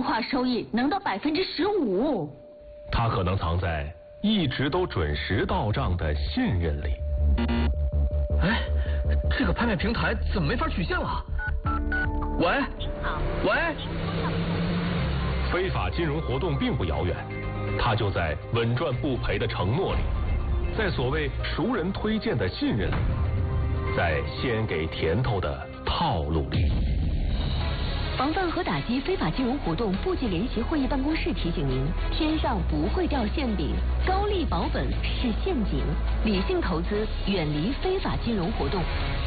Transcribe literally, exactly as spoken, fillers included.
年化收益能到百分之十五。 它可能藏在一直都准时到账的信任里。 哎，这个拍卖平台怎么没法取现了？喂，喂， 非法金融活动并不遥远，它就在稳赚不赔的承诺里，在所谓熟人推荐的信任里，在先给甜头的套路里。 防范和打击非法金融活动部级联席会议办公室提醒您：天上不会掉馅饼，高利保本是陷阱，理性投资，远离非法金融活动。